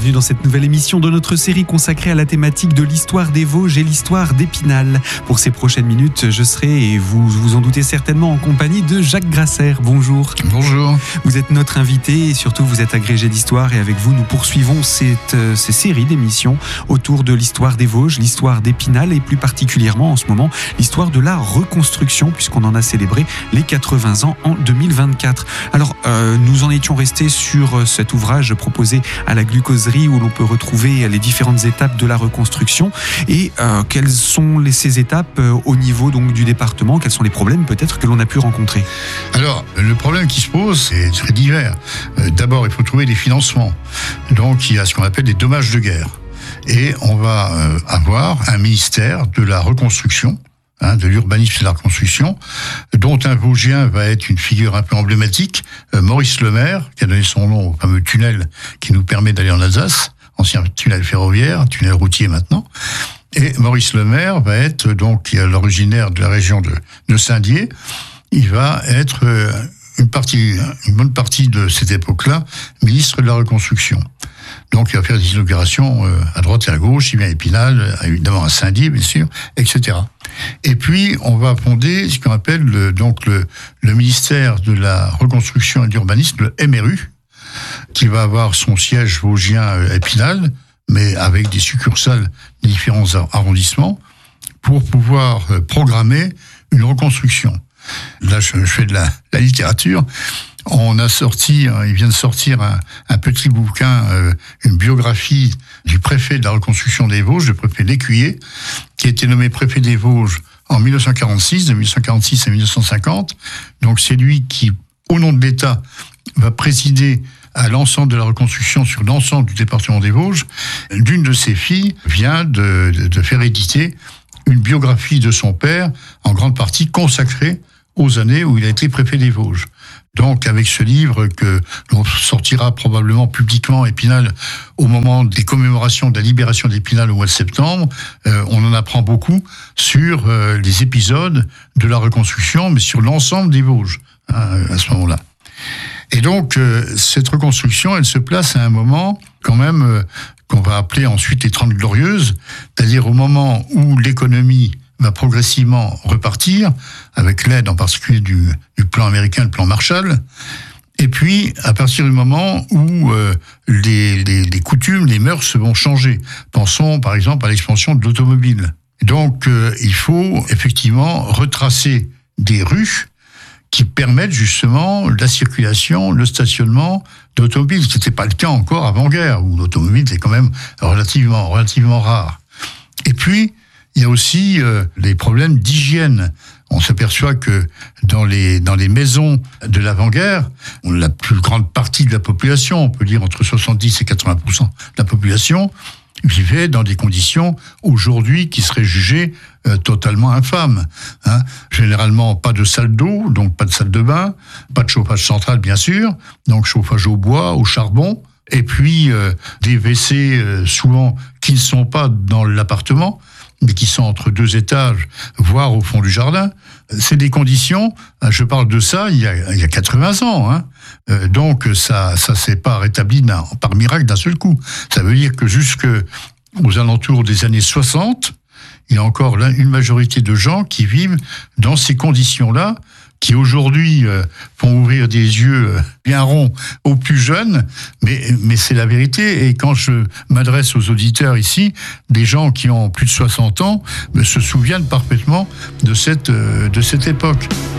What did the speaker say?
bienvenue dans cette nouvelle émission de notre série consacrée à la thématique de l'histoire des Vosges et l'histoire d'Épinal. Pour ces prochaines minutes, je serai, et vous vous en doutez certainement, en compagnie de Jacques Grasser. Bonjour. Bonjour. Vous êtes notre invité et surtout vous êtes agrégé d'histoire, et avec vous nous poursuivons ces séries d'émissions autour de l'histoire des Vosges, l'histoire d'Épinal et plus particulièrement en ce moment l'histoire de la reconstruction, puisqu'on en a célébré les 80 ans en 2024. Alors nous en étions restés sur cet ouvrage proposé à la glucoserie où l'on peut retrouver les différentes étapes de la reconstruction et quelles sont ces étapes au niveau donc du département, quels sont les problèmes peut-être que l'on a pu rencontrer. Alors le problème qui se pose c'est très divers. D'abord il faut trouver des financements, donc il y a ce qu'on appelle des dommages de guerre et on va avoir un ministère de la reconstruction, de l'urbanisme et de la reconstruction, dont un Vosgien va être une figure un peu emblématique, Maurice Lemaire, qui a donné son nom au fameux tunnel qui nous permet d'aller en Alsace, ancien tunnel ferroviaire, tunnel routier maintenant. Et Maurice Lemaire va être donc l'originaire de la région de Saint-Dié. Il va être une bonne partie de cette époque-là ministre de la reconstruction. Donc il va faire des inaugurations à droite et à gauche, il vient à Épinal, évidemment à Saint-Dié bien sûr, etc. Et puis on va fonder ce qu'on appelle le ministère de la reconstruction et de l'urbanisme, le MRU, qui va avoir son siège vosgien à Épinal, mais avec des succursales des différents arrondissements, pour pouvoir programmer une reconstruction. Là je fais de la littérature. On a sorti, il vient de sortir un petit bouquin, une biographie du préfet de la reconstruction des Vosges, le préfet Lécuyer, qui a été nommé préfet des Vosges en 1946, de 1946 à 1950. Donc c'est lui qui, au nom de l'État, va présider à l'ensemble de la reconstruction sur l'ensemble du département des Vosges. L'une de ses filles vient de faire éditer une biographie de son père, en grande partie consacrée aux années où il a été préfet des Vosges. Donc, avec ce livre que l'on sortira probablement publiquement à Épinal au moment des commémorations de la libération d'Épinal au mois de septembre, on en apprend beaucoup sur les épisodes de la reconstruction, mais sur l'ensemble des Vosges à ce moment-là. Et donc, cette reconstruction, elle se place à un moment quand même qu'on va appeler ensuite les 30 Glorieuses, c'est-à-dire au moment où l'économie va progressivement repartir, avec l'aide en particulier du plan américain, le plan Marshall, et puis à partir du moment où les coutumes, les mœurs vont changer. Pensons par exemple à l'expansion de l'automobile. Donc il faut effectivement retracer des rues qui permettent justement la circulation, le stationnement d'automobiles, ce qui n'était pas le cas encore avant-guerre, où l'automobile était quand même relativement rare. Et puis, il y a aussi les problèmes d'hygiène. On s'aperçoit que dans les maisons de l'avant-guerre, la plus grande partie de la population, on peut dire entre 70 et 80% de la population, vivait dans des conditions aujourd'hui qui seraient jugées totalement infâmes. Généralement pas de salle d'eau, donc pas de salle de bain, pas de chauffage central bien sûr, donc chauffage au bois, au charbon, et puis des WC souvent qui ne sont pas dans l'appartement, mais qui sont entre deux étages, voire au fond du jardin. C'est des conditions, je parle de ça il y a 80 ans. Donc ça s'est pas rétabli par miracle d'un seul coup. Ça veut dire que jusqu'aux alentours des années 60, il y a encore là une majorité de gens qui vivent dans ces conditions-là, qui aujourd'hui font ouvrir des yeux bien ronds aux plus jeunes, mais c'est la vérité. Et quand je m'adresse aux auditeurs ici, des gens qui ont plus de 60 ans se souviennent parfaitement de cette époque.